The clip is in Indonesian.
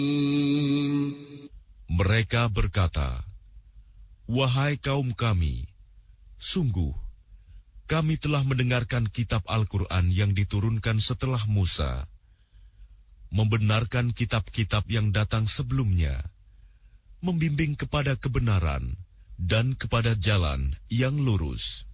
Mereka berkata, "Wahai kaum kami, sungguh kami telah mendengarkan kitab Al-Quran yang diturunkan setelah Musa, membenarkan kitab-kitab yang datang sebelumnya, membimbing kepada kebenaran dan kepada jalan yang lurus."